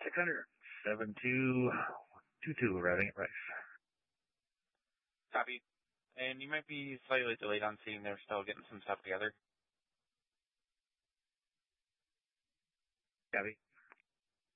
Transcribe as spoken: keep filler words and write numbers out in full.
six hundred. seven two two two, arriving at Rice. Copy. And you might be slightly delayed on seeing they're still getting some stuff together. Copy.